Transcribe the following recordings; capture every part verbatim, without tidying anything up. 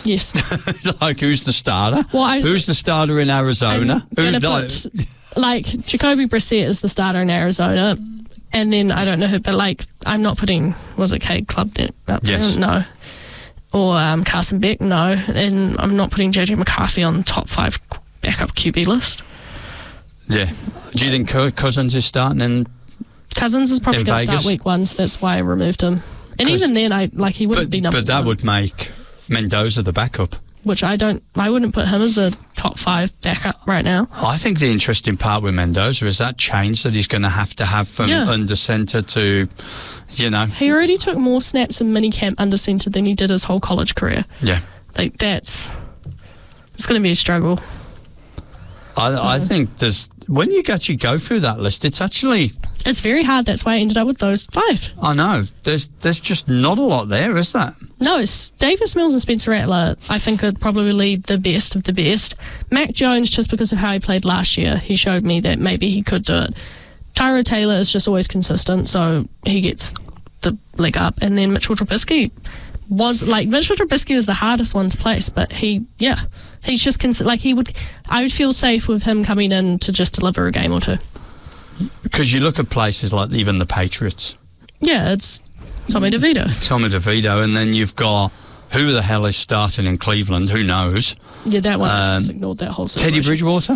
Yes. Like, who's the starter? Well, I, who's the starter in Arizona? Who's put, like, Jacoby Brissett is the starter in Arizona, and then I don't know who, but like, I'm not putting, was it Cade Klubnik up yes. there? No. Or um, Carson Beck? No. And I'm not putting J J McCarthy on the top five backup Q B list. Yeah. Do you think Cousins is starting in Cousins is probably going to start week one, so that's why I removed him. And even then, I like he wouldn't but, be number But that one, would make Mendoza the backup. Which I don't, I wouldn't put him as a top five backup right now. I think the interesting part with Mendoza is that change that he's going to have to have from yeah. under centre to, you know. He already took more snaps in minicamp under centre than he did his whole college career. Yeah. Like, that's, it's going to be a struggle. I, so. I think there's, when you actually go through that list, it's actually... It's very hard. That's why I ended up with those five. I know. There's there's just not a lot there, is there? No, it's Davis Mills and Spencer Rattler, I think, would probably lead the best of the best. Mac Jones, just because of how he played last year, he showed me that maybe he could do it. Tyro Taylor is just always consistent, so he gets the leg up. And then Mitchell Trubisky was, like, Mitchell Trubisky was the hardest one to place, but he, yeah, he's just, cons- like, he would, I would feel safe with him coming in to just deliver a game or two. Because you look at places like even the Patriots. Yeah, it's Tommy DeVito. Tommy DeVito, and then you've got who the hell is starting in Cleveland? Who knows? Yeah, that one, um, I just ignored ignored that whole situation. Teddy Bridgewater?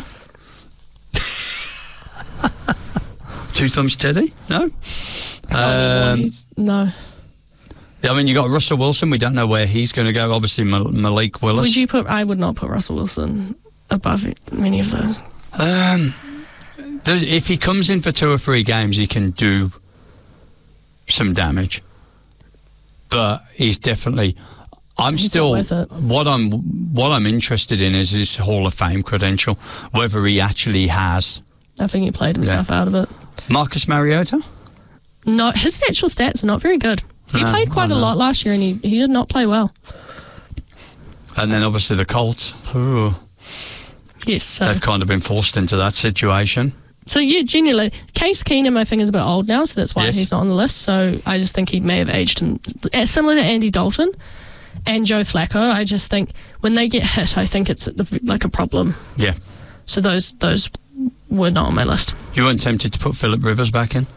Two thumbs Teddy? No? Um, no. I mean, you got Russell Wilson. We don't know where he's going to go. Obviously, Mal- Malik Willis. Would you put? I would not put Russell Wilson above it, many of those. Um... Does, if he comes in for two or three games, he can do some damage. But he's definitely. I'm he's still. Not worth it. What I'm. What I'm interested in is his Hall of Fame credential. Whether he actually has. I think he played himself yeah. out of it. Marcus Mariota. No, his actual stats are not very good. He no, played quite a lot last year, and he he did not play well. And then obviously the Colts. Ooh. Yes, so. They've kind of been forced into that situation. So, yeah, genuinely, Case Keenum, I think, is a bit old now, so that's why yes. he's not on the list. So I just think he may have aged him. Similar to Andy Dalton and Joe Flacco, I just think when they get hit, I think it's like a problem. Yeah. So those those were not on my list. You weren't tempted to put Phillip Rivers back in?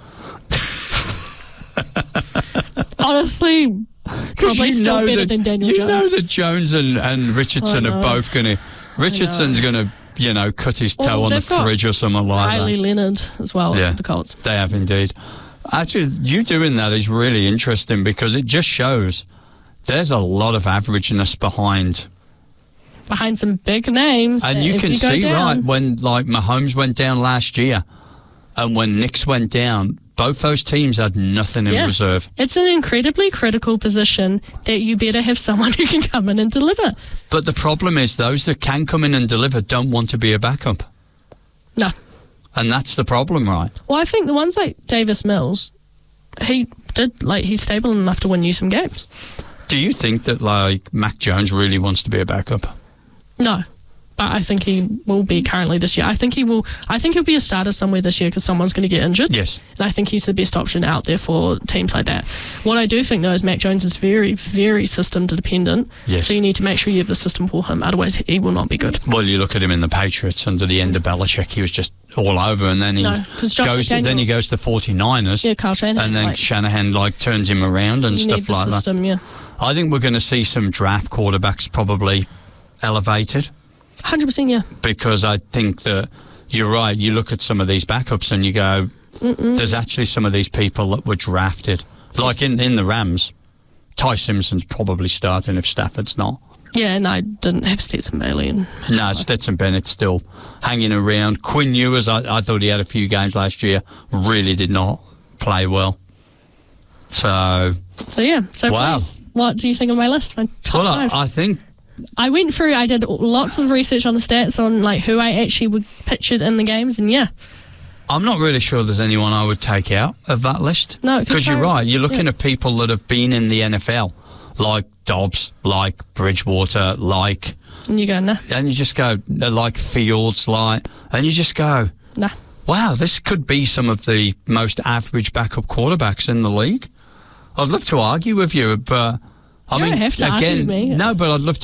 Honestly, probably still better that, than Daniel you Jones. You know that Jones and, and Richardson are both going to... Richardson's going to, you know, cut his toe well, on the fridge or something like Riley that. Leonard as well yeah, for the Colts. They have indeed. Actually, you doing that is really interesting because it just shows there's a lot of averageness behind... Behind some big names. And you can you see, down, right, when, like, Mahomes went down last year and when Knicks went down... Both those teams had nothing in yeah. reserve. It's an incredibly critical position that you better have someone who can come in and deliver. But the problem is those that can come in and deliver don't want to be a backup. No. And that's the problem, right? Well, I think the ones like Davis Mills, he did, like, he's stable enough to win you some games. Do you think that, like, Mac Jones really wants to be a backup? No. But I think he will be currently this year. I think he will. I think he'll be a starter somewhere this year because someone's going to get injured. Yes. And I think he's the best option out there for teams like that. What I do think, though, is Mac Jones is very, very system dependent. Yes. So you need to make sure you have the system for him. Otherwise, he will not be good. Well, you look at him in the Patriots under the end of Belichick, he was just all over, and then he no, goes. To, then he goes to forty-niners. Yeah, Kyle Shanahan. And then like, Shanahan like turns him around and you stuff need the like system, that. Yeah. I think we're going to see some draft quarterbacks probably elevated. one hundred percent, yeah. Because I think that you're right. You look at some of these backups and you go, Mm-mm. there's actually some of these people that were drafted. Like in, in the Rams, Ty Simpson's probably starting if Stafford's not. Yeah, and I didn't have Stetson Bailey. And no, Stetson Bennett's still hanging around. Quinn Ewers, I, I thought he had a few games last year, really did not play well. So, so yeah. So wow. please, what do you think of my list? My top well, five. I, I think... I went through, I did lots of research on the stats on like who I actually would pictured in the games, and yeah. I'm not really sure there's anyone I would take out of that list. No, because you're right. You're looking yeah. at people that have been in the N F L, like Dobbs, like Bridgewater, like... And you go, nah. And you just go, like Fields, like... And you just go... Nah. Wow, this could be some of the most average backup quarterbacks in the league. I'd love to argue with you, but... I you mean, don't have to again, argue with me. No, but I'd love to